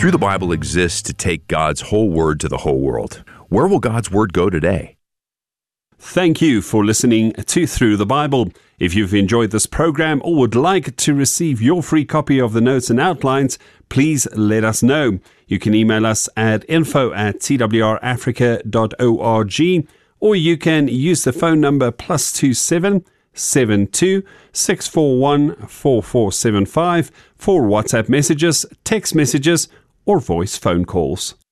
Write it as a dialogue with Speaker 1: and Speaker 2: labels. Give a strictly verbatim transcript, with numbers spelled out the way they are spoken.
Speaker 1: Through the Bible exists to take God's whole word to the whole world. Where will God's word go today?
Speaker 2: Thank you for listening to Through the Bible. If you've enjoyed this program or would like to receive your free copy of the notes and outlines, please let us know. You can email us at info at t w r africa dot org, or you can use the phone number plus two seven seven two six four one four four seven five for WhatsApp messages, text messages, or voice phone calls.